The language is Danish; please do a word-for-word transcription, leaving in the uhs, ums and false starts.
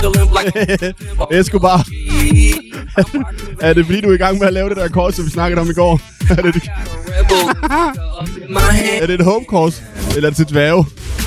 Escobar. Er det fordi, du er i gang med at lave det der kors, som vi snakkede om i går? Er det, er det et home kors? Eller er det til dværge?